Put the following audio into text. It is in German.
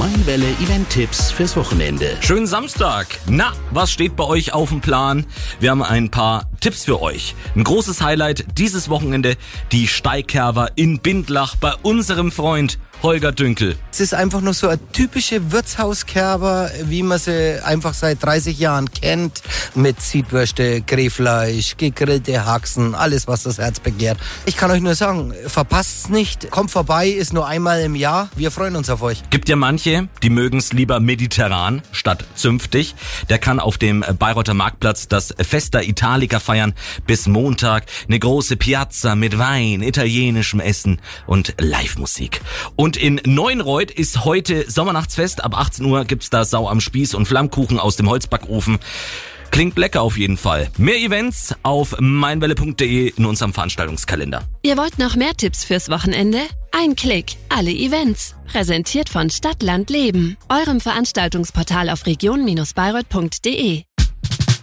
Mainwelle Event-Tipps fürs Wochenende. Schönen Samstag. Na, was steht bei euch auf dem Plan? Wir haben ein paar Tipps für euch. Ein großes Highlight dieses Wochenende, die Steigkerver in Bindlach bei unserem Freund Holger Dünkel. Es ist einfach nur so eine typische Wirtshauskerber, wie man sie einfach seit 30 Jahren kennt. Mit Zietwürste, Grillfleisch, gegrillte Haxen, alles was das Herz begehrt. Ich kann euch nur sagen, verpasst's nicht. Kommt vorbei, ist nur einmal im Jahr. Wir freuen uns auf euch. Gibt ja manche, die mögen's lieber mediterran statt zünftig. Der kann auf dem Bayreuther Marktplatz das Festa Italica feiern. Bis Montag eine große Piazza mit Wein, italienischem Essen und Live-Musik. Und in Neuenreuth ist heute Sommernachtsfest. Ab 18 Uhr gibt's da Sau am Spieß und Flammkuchen aus dem Holzbackofen. Klingt lecker auf jeden Fall. Mehr Events auf meinwelle.de in unserem Veranstaltungskalender. Ihr wollt noch mehr Tipps fürs Wochenende? Ein Klick, alle Events. Präsentiert von Stadt, Land, Leben. Eurem Veranstaltungsportal auf region-bayreuth.de.